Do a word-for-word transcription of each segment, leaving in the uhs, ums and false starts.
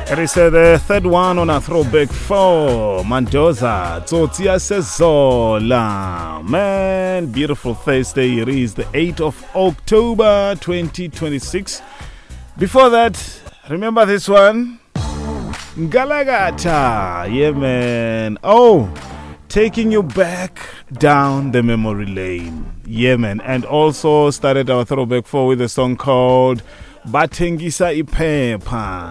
It is uh, the third one on a throwback four. Mendoza, Tsotia Sezola. Man, beautiful Thursday. It is the eighth of October twenty twenty-six. Before that, remember this one? Galagata. Yeah, man. Oh, taking you back down the memory lane. Yeah, man. And also started our throwback four with a song called Batengisa Ipepa.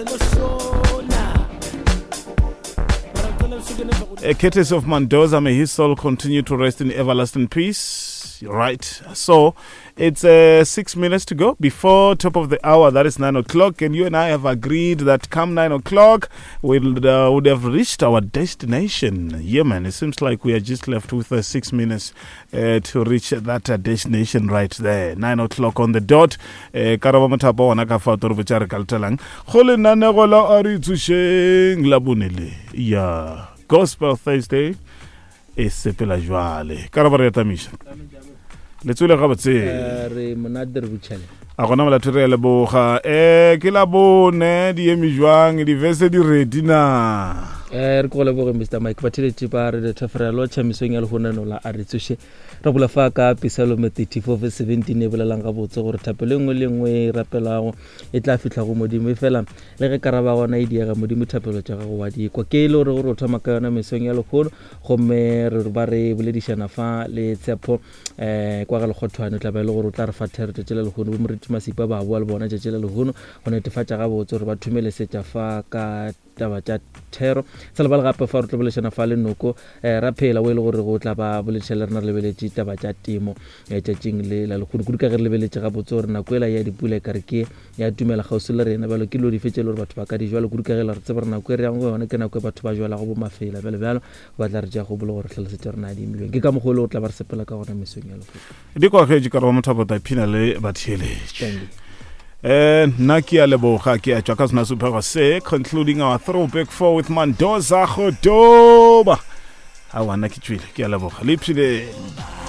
A courtesy of Mendoza, may his soul continue to rest in everlasting peace. Right. So it's uh, six minutes to go before top of the hour. That is nine o'clock, and you and I have agreed that come nine o'clock we'll uh, would have reached our destination. Yeah, man. It seems like we are just left with uh, six minutes uh, to reach that uh, destination right there. Nine o'clock on the dot. Karaba Matapa wana ka fa toro botsa re ka ltelang. Go le nane go la a re tsusheng la bonele. Yeah. Gospel Thursday is sepela jwale. Karaba re tamisha. Letsule ga botse re monadere butshale a gona mala ture le boga eh ke la bone di emi jwang di verse di ready na eh re go le boga Mister Mike Fertility ba re thefera lo tshemisong ya le hona no la a re tshoshe re bula fa ka pisalo me thirty-four verse seventeen e bolelang ga botse gore thapelo engwe le engwe rapelago e tla fitla go modimo e fela le ge karaba gona e diega modimo thapelo tša gago wa di kwa ke ile gore go thoma ka yona mesong ya le hona go me re ba re boledishana fa le tshepo eh kwa ga le khothwane tla ba le gore o tla re fa therete tšela le hona bo moriti masipa ba bua le bona tšela le hona go netefatša ga botse gore ba thumele setša fa ka taba tša thero se le ba le gape fa re tlo boleshana fa le noko eh ra phela we le gore go tla ba boletšhela rena le beletše taba tša temo e tšatšing le la le go ka ge re lebeletše ga botse gore nako ela ya dipula e kare ke ya tumela gausi le rena balo ke lo di fetše le gore batho ba ka di jwa le go ka ge la re tsebe re nako e re yang go yone ke nako e batho ba jwala go bo mafela bjale bjalo ba tla re tša go bolo gore tlhalosetša rena di mileng ke ka mogolo o tla ba re sepela ka gona mesong ya lefo di kwa ge ka re motho ba taphina le batheletše eh naki ya leboga ke a tswa ka sona super se concluding our throwback four with Mendoza Khodoba. I want to ke a leboga le pshile